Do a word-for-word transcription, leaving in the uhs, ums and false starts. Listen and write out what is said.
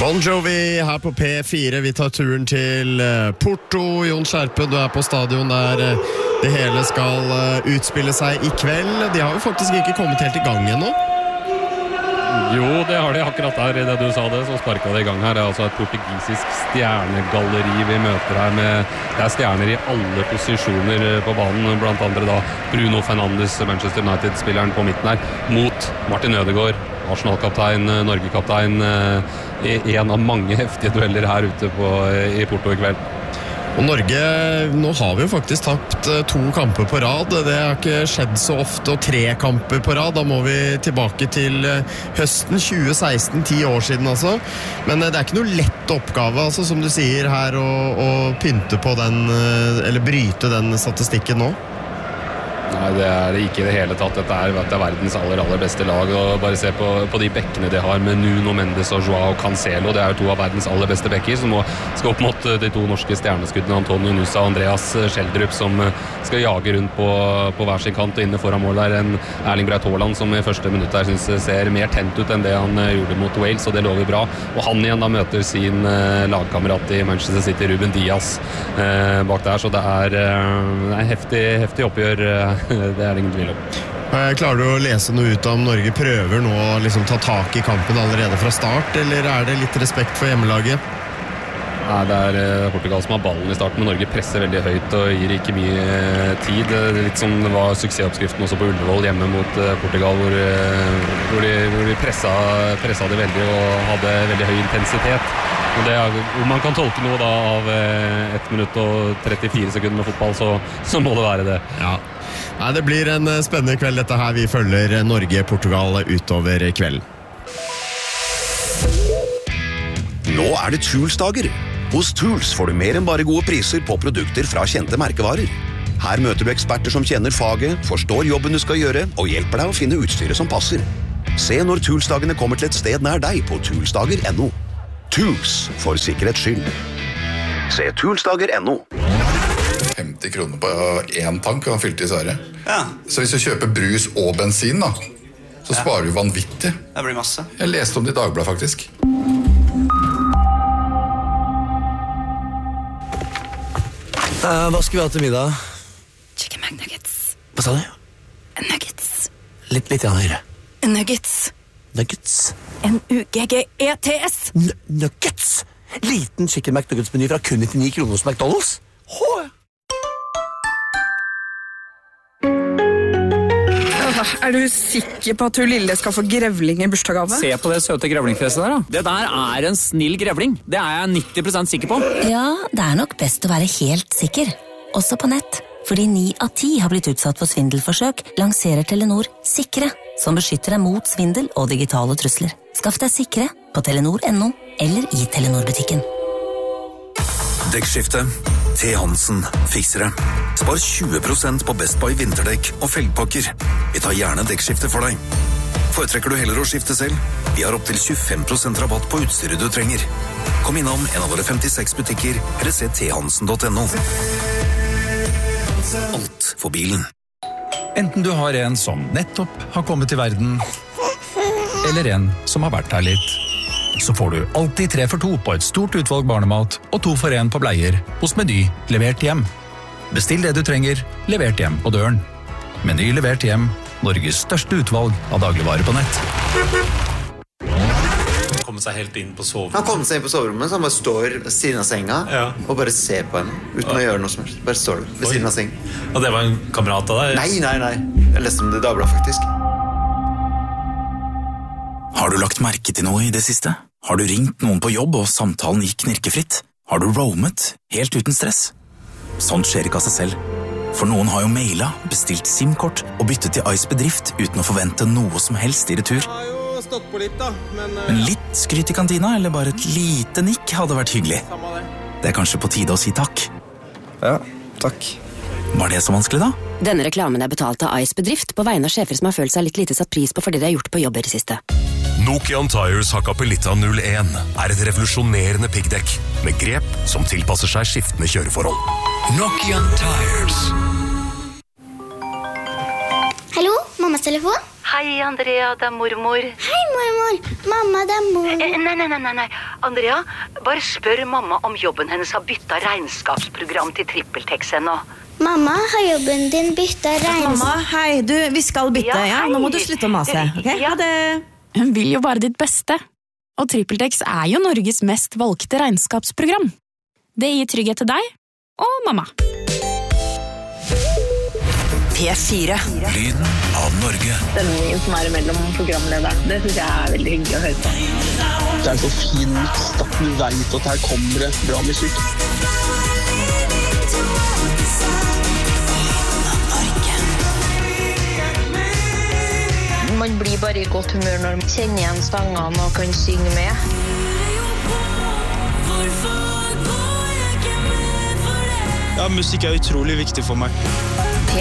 Bon Jovi her på P fire. Vi tar turen til Porto. Jon Skjerpe, du er på stadion der det hele skal utspille seg i kveld. De har jo faktisk ikke kommet helt i gang ennå. Jo, det har de akkurat der i det du sa det, så sparket det i gang her. Det er altså et portugisisk stjernegalleri vi møter her med, det er stjerner i alle posisjoner på banen, blant andre da Bruno Fernandes, Manchester United-spilleren på midten her, mot Martin Ødegaard, Arsenal-kaptein, Norge-kaptein, i en av mange heftige dueller her ute på, i Porto i kveld. Og Norge, nå har vi jo faktisk tapt to kamper på rad. Det har ikke skjedd så ofte, og tre kamper på rad. Da må vi tilbake til høsten tjue seksten, ti år siden altså. Men det er ikke noe lett oppgave, altså, som du sier her, å, å pynte på den, eller bryte den statistikken nå. Nei, det er ikke i det hele tatt. Dette er, det er verdens aller, aller beste lag. Og bare se på, på de bekkene de har med Nuno Mendes og Joao Cancelo. Det er jo to av verdens aller beste bekker som må, skal opp mot de to norske stjerneskuddene Antonio Nusa og Andreas Schjelderup, som skal jage rundt på, på hver sin kant og inne foran mål der. En Erling Braut Haaland som i første minutt der synes ser mer tent ut enn det han gjorde mot Wales, og det lover bra. Og han igjen da møter sin eh, lagkamerat i Manchester City, Ruben Dias, eh, bak der. Så det er, eh, det er heftig, heftig oppgjør. Eh, Det er ingen tvil om. Klarer du å lese noe ut om Norge prøver nå å liksom ta tak i kampen allerede fra start, eller er det litt respekt for hjemmelaget? Nei, det er Portugal som har ballen i starten, men Norge presser veldig høyt og gir ikke mye tid. Litt som det var suksessoppskriften også på Ullevål hjemme mot Portugal, hvor, hvor de, hvor de pressa, pressa det veldig og hadde veldig høy intensitet. Og det er, om man kan tolke noe da av ett minutt og trettifire sekunder med fotball, så, så må det være det. Ja. Nei, det blir en spennende kveld dette her. Vi følger Norge-Portugal utover kvelden. Nå er det Tools-dager. Hos Tools får du mer enn bare gode priser på produkter fra kjente merkevarer. Her møter du eksperter som kjenner faget, forstår jobben du skal gjøre, og hjelper deg å finne utstyret som passer. Se når Tools-dagene kommer til et sted nær deg på toolsdager punktum no. Tools, for sikkerhets skyld. Se toolsdager punktum no. femti kroner på en tank han fylte i Sverige. Ja. Så hvis du kjøper brus og bensin da, så ja. sparer du vanvittig. Det blir masse. Jeg leste om det i Dagbladet faktisk. Uh, hva skal vi ha til middag? Chicken McNuggets. Hva sa du? Nuggets. Litt, litt høyere. Nuggets. Nuggets. N U G G E T S. N- nuggets? Liten chicken McNuggets-meny fra kun nittini kroner hos McDonald's? Hå! Er du sikker på at du lille skal få grevling i bursdagsgave? Se på det søte grevlingfjeset der da. Det der er en snill grevling. Det er jeg nitti prosent sikker på. Ja, det er nok best å være helt sikker. Også på nett. Fordi ni av ti har blitt utsatt for svindelforsøk, lanserer Telenor Sikre, som beskytter deg mot svindel og digitale trusler. Skaff deg Sikre på telenor punktum no eller i Telenor-butikken. Dekkskifte. T. Hansen fikser det. Spar tjue prosent på Best Buy vinterdekk og felgpakker. Vi tar gjerne dekkskifte for deg. Foretrekker du heller å skifte selv? Vi har opp til tjuefem prosent rabatt på utstyret du trenger. Kom innom en av våre femtiseks butikker, eller se t hansen punktum no. Alt for bilen. Enten du har en som nettopp har kommet til verden, eller en som har vært her litt, så får du alltid tre for to på et stort utvalg barnemat og to for en på bleier hos Meny levert hjem. Bestill det du trenger, levert hjem på døren. Meny levert hjem, Norges største utvalg av dagligvarer på nett. Han kommer seg helt inn på soverommet. Han kommer seg inn på soverommet, så han bare står ved siden av senga ja. og bare ser på henne, uten ja. å gjøre noe som helst. Bare står ved Oi. siden av senga. Og det var en kamerat av deg? Nei, nei, nei. Jeg leste om det i Dagbladet faktisk. Har du lagt merke til noe i det siste? Har du ringt noen på jobb og samtalen gikk knirkefritt? Har du roamet helt uten stress? Sånt skjer ikke av seg selv. For noen har jo mailet, bestilt SIM-kort og byttet til Ice Bedrift uten å forvente noe som helst i retur. Jeg har jo stått på litt da, men... Uh... Men litt skryt i kantina, eller bare et lite nikk hadde vært hyggelig. Samme det. Det er kanskje på tide å si takk. Ja, takk. Var det så vanskelig da? Denne reklamen er betalt av Ice Bedrift på vegne av sjefer som har følt seg litt lite satt pris på fordi de har gjort på jobb i det siste. Nokian Tires Hakkapelitta null en er et revolusjonerende piggdekk med grep som tilpasser seg skiftende kjøreforhold. Nokian Tires. Hallo, mammas telefon? Hei, Andrea, det er mormor. Hei, mormor. Mamma, det er mor. Eh, nei, nei, nei, nei. Andrea, bare spør mamma om jobben hennes har byttet regnskapsprogram til TrippelTex ennå. Mamma, har jobben din byttet regnskap? Mamma, hei, du, vi skal bytte, ja? ja? Nå må du slutte å mase, ok? Ha det. Hun vil jo bare ditt beste. Og TrippelTex er jo Norges mest valgte regnskapsprogram. Det gir trygghet til deg og mamma. P fire. Lyden av Norge. Stemningen som er mellom programlederne, det synes jeg er veldig hyggelig å høre på. Det er så fin mix, da. Du vet at her kommer det bra musikk. Man blir bare i godt humør når man kjenner igjen sangene og kan synge med. Ja, musikk er utrolig viktig for meg.